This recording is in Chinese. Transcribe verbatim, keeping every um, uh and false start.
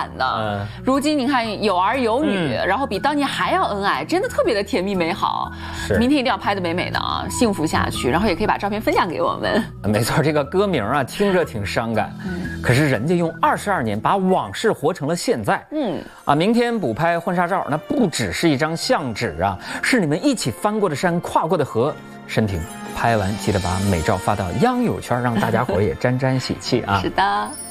满的。 嗯， 如今你看有儿有女， 嗯、 然后比当年还要恩爱，真的特别的甜蜜美好。 是， 明天一定要拍得美美的啊，幸福下去，然后也可以把照片分享给我们。 没错，这个歌名啊，听着挺伤感，嗯，可是人家用二十二年把往事活成了现在。嗯，啊，明天补拍婚纱照，那不只是一张相纸啊，是你们一起翻过的山，跨过的河。申婷，拍完记得把美照发到央友圈，让大家伙也沾沾喜气啊。 是的。